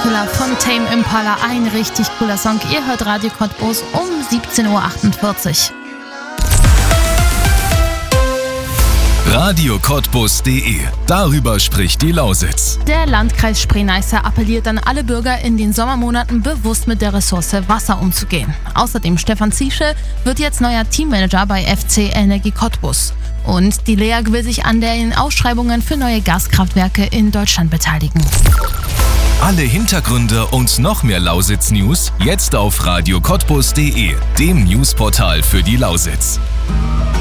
Dracula von Tame Impala. Ein richtig cooler Song. Ihr hört Radio Cottbus um 17.48 Uhr. radiocottbus.de. Darüber spricht die Lausitz. Der Landkreis Spree-Neiße appelliert an alle Bürger, in den Sommermonaten bewusst mit der Ressource Wasser umzugehen. Außerdem Stefan Ziesche wird jetzt neuer Teammanager bei FC Energie Cottbus. Und die LEAG will sich an den Ausschreibungen für neue Gaskraftwerke in Deutschland beteiligen. Alle Hintergründe und noch mehr Lausitz-News jetzt auf radiocottbus.de, dem Newsportal für die Lausitz.